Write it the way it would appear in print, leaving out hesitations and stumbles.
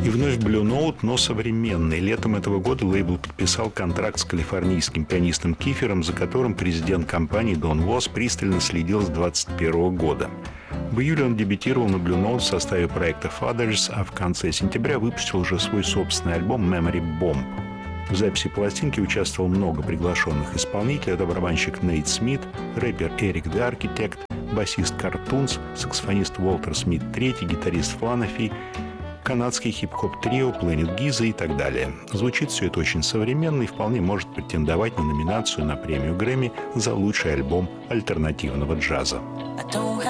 И вновь Blue Note, но современный. Летом этого года лейбл подписал контракт с калифорнийским пианистом Кифером, за которым президент компании Дон Восс пристально следил с 2021 года. В июле он дебютировал на Blue Note в составе проекта Fathers, а в конце сентября выпустил уже свой собственный альбом Memory Bomb. В записи пластинки участвовало много приглашенных исполнителей. Это барабанщик Нейт Смит, рэпер Эрик The Architect, басист Cartoons, саксофонист Уолтер Смит III, гитарист Фланафи, канадский хип-хоп трио Planet Giza и так далее. Звучит все это очень современно и вполне может претендовать на номинацию на премию Грэмми за лучший альбом альтернативного джаза.